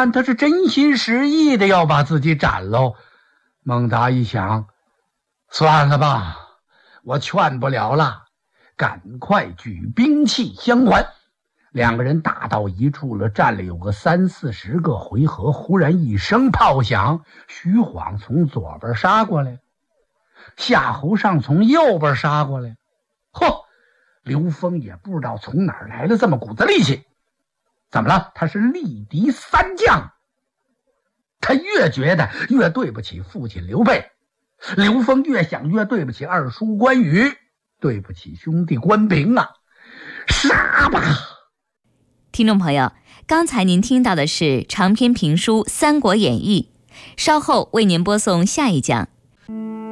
看他是真心实意的要把自己斩喽。孟达一想，算了吧，我劝不了了，赶快举兵器相还。两个人打到一处了，站了有个30-40个回合，忽然一声炮响，徐晃从左边杀过来，夏侯尚从右边杀过来。刘封也不知道从哪儿来了这么股子力气。怎么了？他是力敌三将。他越觉得越对不起父亲刘备，刘封越想越对不起二叔关羽，对不起兄弟关平啊！杀吧！ 听众朋友，刚才您听到的是长篇评书《三国演义》，稍后为您播送下一讲。